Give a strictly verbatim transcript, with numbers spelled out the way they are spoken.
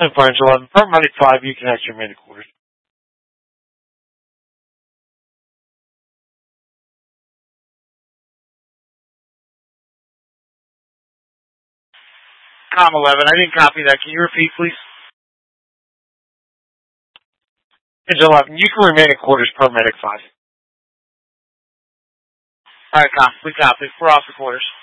And French eleven, Paramedic five, you can ask your remaining quarters. Com eleven, I didn't copy that. Can you repeat, please? French eleven, you can remain in quarters, Paramedic five. Alright, Com, we copy. We're off the quarters.